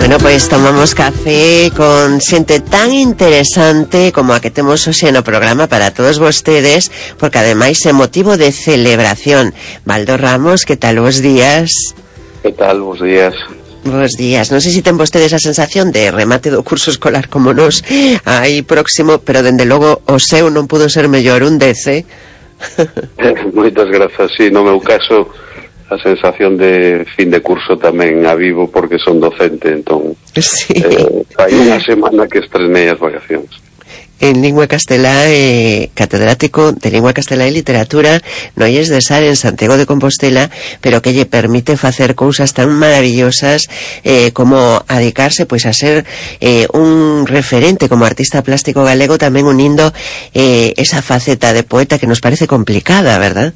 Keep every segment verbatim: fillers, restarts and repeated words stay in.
Bueno, pois tomamos café con xente tan interesante como a que temos hoxe no programa para todos vostedes, porque ademais é motivo de celebración. Baldo Ramos, que tal os días? Que tal, bos días? Bos días. Non sei se ten vostedes a sensación de remate do curso escolar como nos aí próximo, pero dende logo o seu non pudo ser mellor, un dez, eh? Moitas grazas, sí, no meu caso a sensación de fin de curso tamén a vivo porque son docente, entón sí. eh, hai unha semana que estrenei as vacacións. En lingua castelá, eh, catedrático de lingua castelá e literatura no Ies de Sar en Santiago de Compostela, pero que lle permite facer cousas tan maravillosas eh, como adicarse pois a ser eh, un referente como artista plástico galego, tamén unindo eh, esa faceta de poeta que nos parece complicada, verdad?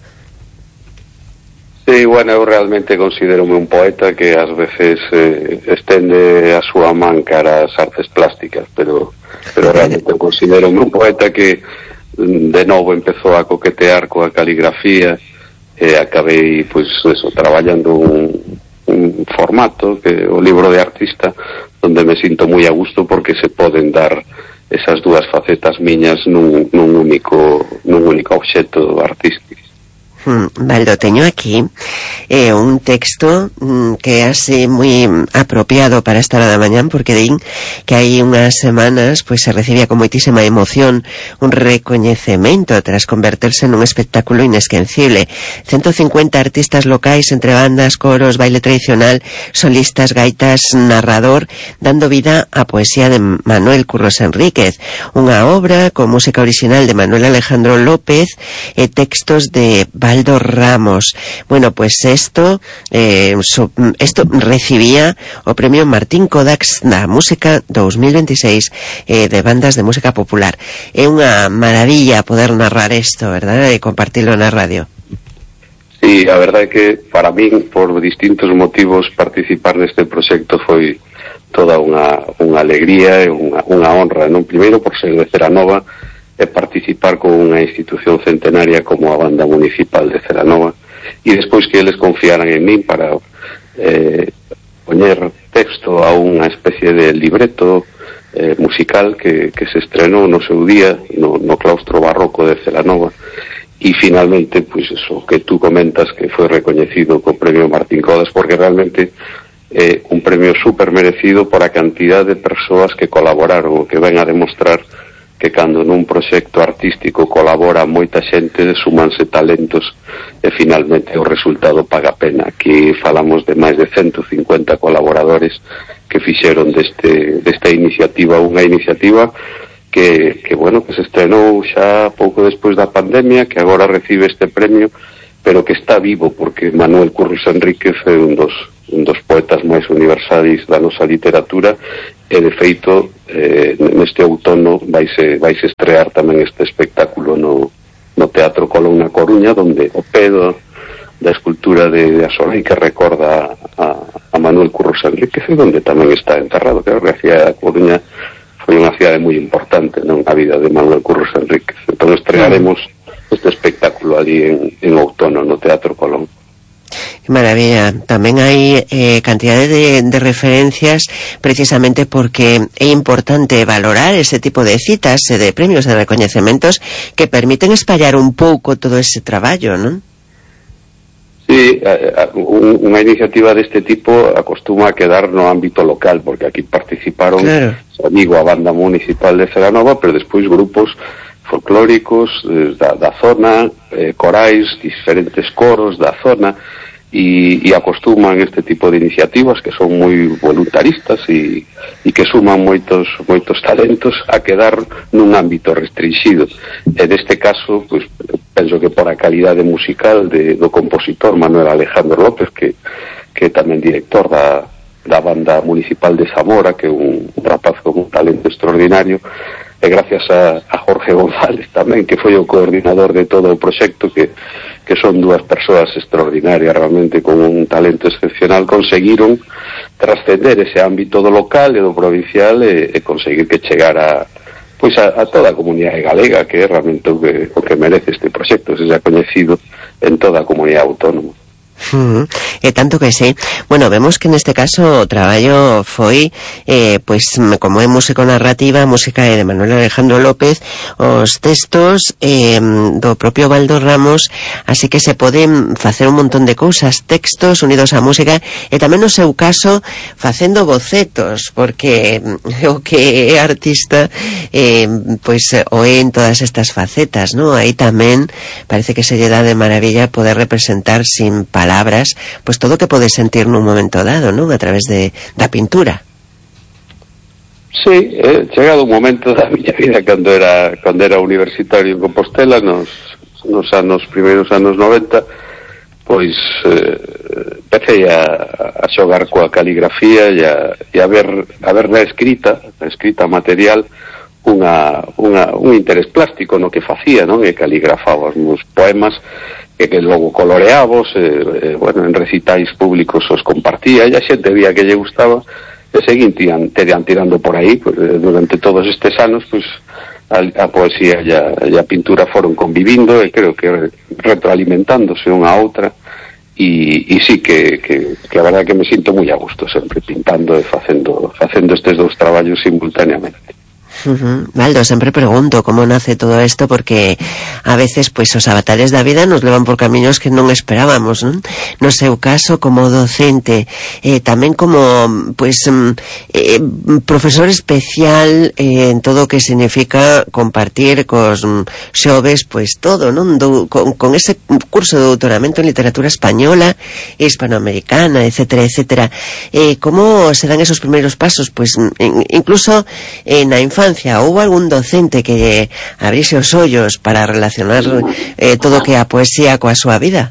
Sí, bueno, eu realmente considero un poeta que ás veces eh, estende a súa man cara ás artes plásticas, pero pero realmente eu considero un poeta que de novo empezou a coquetear coa caligrafía e acabei, pois, eso, traballando un, un formato que o libro de artista, onde me sinto moi a gusto porque se poden dar esas dúas facetas miñas nun, nun único nun único obxecto artístico. Hmm, Baldo, teño aquí eh, un texto mm, que é así moi apropiado para esta hora da mañán, porque din que hai unhas semanas pois se recibía con moitísima emoción un recoñecemento tras converterse nun espectáculo inesquecible. ciento cincuenta artistas locais entre bandas, coros, baile tradicional, solistas, gaitas, narrador, dando vida á poesía de Manuel Curros Enríquez, unha obra con música original de Manuel Alejandro López e textos de Baldo Ramos. Bueno, pues esto eh, so, esto recibía o premio Martín Kodax da música dos mil veintiséis eh, de bandas de música popular. É unha maravilla poder narrar isto, verdad? E compartirlo na radio. Sí, a verdade é que para min, por distintos motivos, participar neste proxecto foi toda unha, unha alegría e unha, unha honra, non? Primeiro por ser de Ceranova e participar con unha institución centenaria como a Banda Municipal de Ceranova, e despois que eles confiaran en min para eh, poñer texto a unha especie de libreto eh, musical que, que se estrenou no seu día no, no claustro barroco de Celanova, e finalmente, pois eso que tú comentas, que foi recoñecido co premio Martín Kodax, porque realmente é eh, un premio super merecido por a cantidad de persoas que colaboraron, o que ven a demostrar que cando nun proxecto artístico colabora moita xente, sumanse talentos e finalmente o resultado paga pena. Aquí falamos de máis de ciento cincuenta colaboradores que fixeron deste, desta iniciativa unha iniciativa que, que, bueno, que se estrenou xa pouco despois da pandemia, que agora recibe este premio, pero que está vivo, porque Manuel Curros Enríquez é un dos, un dos poetas máis universais da nosa literatura, e de feito eh, neste outono vaise, vaise estrear tamén este espectáculo no, no Teatro Colón na Coruña, donde o pedo da escultura de, de Asolei que recorda a, a Manuel Curros Enríquez, donde tamén está enterrado. Creo que a cidade da Coruña foi unha cidade moi importante non a vida de Manuel Curros Enríquez. Entón estrearemos este espectáculo ali en, en outono no Teatro Colón. Maravilla, tamén hai eh, cantidade de, de referencias precisamente porque é importante valorar ese tipo de citas e de premios de recoñecementos que permiten espallar un pouco todo ese traballo, non? Sí, a, a, un, unha iniciativa deste tipo acostuma a quedar no ámbito local, porque aquí participaron, claro, amigo a Banda Municipal de Celanova, pero despois grupos folclóricos eh, da, da zona, eh, corais, diferentes coros da zona, e, e acostuman este tipo de iniciativas que son moi voluntaristas e, e que suman moitos moitos talentos a quedar nun ámbito restringido. E neste caso, pues, penso que por a calidade musical de, do compositor Manuel Alejandro López, que, que é tamén director da, da Banda Municipal de Zamora, que é un, un rapaz con un talento extraordinario, e gracias a, a Jorge González tamén, que foi o coordinador de todo o proxecto, que, que son dúas persoas extraordinarias realmente con un talento excepcional, conseguiron trascender ese ámbito do local e do provincial e, e conseguir que chegara pois a, a toda a comunidade galega, que é realmente o que, o que merece este proxecto, se xa coñecido en toda a comunidade autónoma. Uh-huh. E tanto que sí. Bueno, vemos que neste caso o traballo foi eh, pois como é músico narrativa, a música é de Manuel Alejandro López, os textos eh, do propio Baldo Ramos, así que se poden facer un montón de cousas, textos unidos á música, e tamén no seu caso facendo bocetos, porque o que é artista eh, pois o é en todas estas facetas, ¿no? Aí tamén parece que se lle dá de maravilla poder representar sin palabras palabras, pues todo o que podes sentir nun momento dado, non? A través de da pintura. Sí, eh, chegado un momento da miña vida cando era cando era universitario en Compostela, nos, nos anos primeiros anos noventa, pois eh, empecé a, a xogar coa caligrafía e a, e a ver a ver na escrita, na escrita material, unha, unha, un interés plástico no que facía, non? E caligrafaba os meus poemas, e que logo coloreavos, eh, eh, bueno, en recitais públicos os compartía, e a xente vía que lle gustaba, e seguín tiran, tiran, tirando por aí, pues, durante todos estes anos, pues, a, a poesía e a, e a pintura foron convivindo, e creo que retroalimentándose unha a outra, e, e sí que, que, que a verdade que me sinto moi a gusto sempre pintando e facendo, facendo estes dous traballos simultaneamente. Uh-huh. Baldo, sempre pregunto como nace todo esto, porque a veces pues os avatares da vida nos levan por camiños que non esperábamos, non? No seu caso como docente, eh, tamén como pues eh, profesor especial eh, en todo o que significa compartir cos xoves pues todo, non? Do, con, con ese curso de doutoramento en literatura española, hispanoamericana, etcétera, etcétera. Eh, como se dan esos primeiros pasos? Pues in, incluso eh, na infancia houbo algún docente que abrise os ollos para relacionar eh, todo o que a poesía coa súa vida?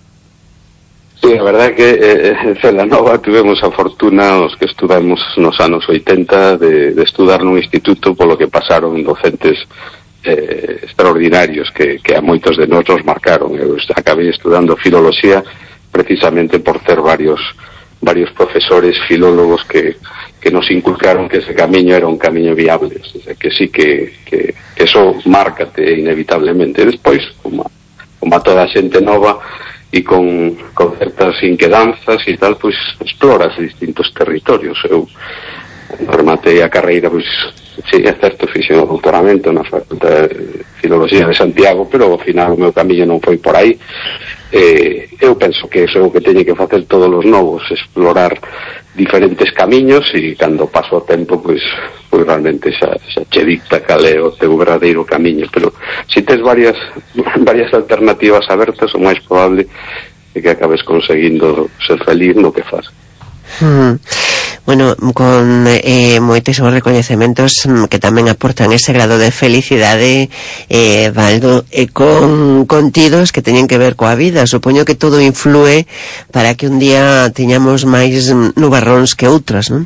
Sí, a verdade é que eh, en Celanova tivemos a fortuna, os que estudamos nos anos oitenta, de, de estudar nun instituto polo que pasaron docentes eh, extraordinarios que, que a moitos de nós nos marcaron. Eu acabei estudando filoloxía precisamente por ter varios varios profesores filólogos que que nos inculcaron que ese camiño era un camiño viable, o sea, que sí que, que, que eso márcate inevitablemente. Despois, como, como a toda a xente nova e con, con certas inquedanzas e tal, pois exploras distintos territorios. Eu rematei a carreira, pois, sí, é certo, fixen o doutoramento na Facultade de Filoloxía de Santiago, pero ao final o meu camiño non foi por aí. Eh, eu penso que eso é o que teñe que facer todos os novos, explorar diferentes camiños, e cando paso o tempo pois, pois realmente xa, xa che dicta cal é o teu verdadeiro camiño, pero se si tes varias varias alternativas abertas, o máis probable é que acabes conseguindo ser feliz no que faz. Hmm. Bueno, con eh, moitísimos recoñecementos que tamén aportan ese grado de felicidade, eh, Baldo, e con contidos que teñen que ver coa vida. Supoño que todo influe para que un día teñamos máis nubarróns que outras, non?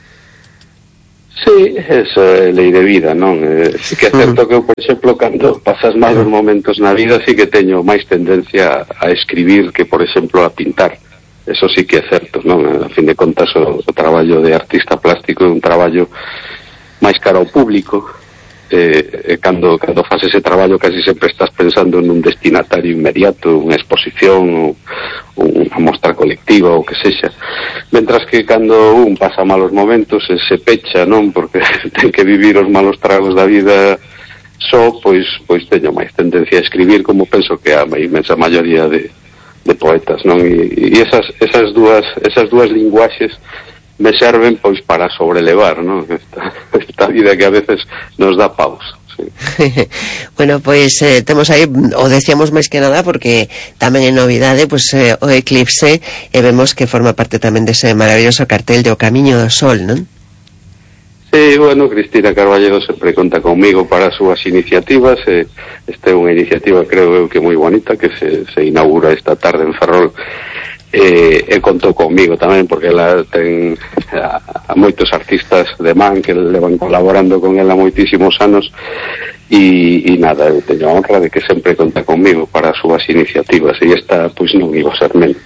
Sí, eso é lei de vida, non? Eh, sí que é certo que eu, por exemplo, cando pasas malos momentos na vida, sí que teño máis tendencia a escribir que, por exemplo, a pintar. Eso sí que é certo, non? A fin de contas, o, o traballo de artista plástico é un traballo máis caro ao público, eh, e cando, cando faz ese traballo casi sempre estás pensando nun destinatario inmediato, unha exposición, ou unha mostra colectiva, ou que sexa. Mentras que cando un pasa malos momentos e se pecha, non? Porque ten que vivir os malos tragos da vida só, pois, pois teño máis tendencia a escribir, como penso que a inmensa maioría de de poetas, non? E, e esas, esas dúas esas dúas linguaxes me serven pois para sobrelevar, non? Esta, esta vida que a veces nos dá paus. Sí. Bueno, pois eh, temos aí, o decíamos máis que nada porque tamén é novidade, pois eh, o Eclipse, e vemos que forma parte tamén dese maravilloso cartel de O Camiño do Sol, non? Sí, bueno, Cristina Carballedo sempre conta conmigo para as súas iniciativas. Eh, esta é unha iniciativa, creo eu, que moi bonita, que se, se inaugura esta tarde en Ferrol. Eh, e contou conmigo tamén, porque ela ten a, a moitos artistas de man que levan colaborando con ela moitísimos anos, e, e nada, eu teño a honra de que sempre conta conmigo para as súas iniciativas, e esta, pois, non iba a ser menos.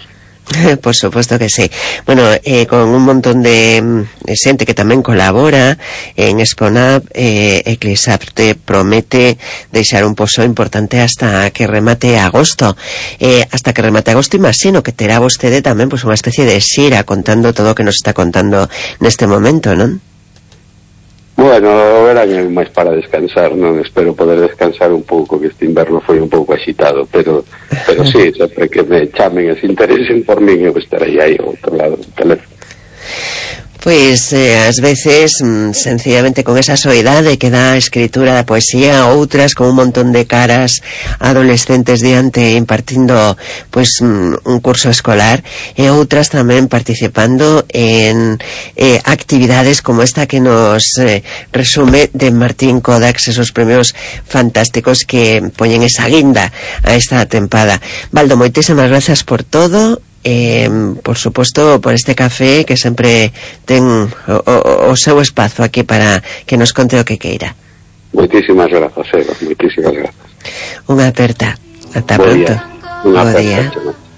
Por supuesto que sí. Bueno, eh, con un montón de xente que tamén colabora en Exponab, eh, Eclisarte promete deixar un pozo importante hasta que remate agosto. Eh, hasta que remate agosto, imagino que terá vostede tamén pues, unha especie de xira contando todo o que nos está contando neste momento, non? Bueno, o verán é máis para descansar, non? Espero poder descansar un pouco, que este inverno foi un pouco agitado, pero pero sí, sempre que me chamen e se interesen por min, eu estarei aí ao outro lado do teléfono. Pois, eh, ás veces, mm, sencillamente con esa soidade que dá a escritura da poesía, outras con un montón de caras adolescentes diante impartindo, pois, mm, un curso escolar, e outras tamén participando en eh, actividades como esta que nos eh, resume de Martín Kodax, esos premios fantásticos que poñen esa guinda a esta tempada. Baldo, moitísimas grazas por todo. Eh, por suposto, por este café que sempre ten o, o, o seu espazo aquí para que nos conte o que queira. Moitísimas grazas, Eva, moitísimas grazas. Unha aperta. Ata Bo pronto. Unha Bo aperta, día. chama.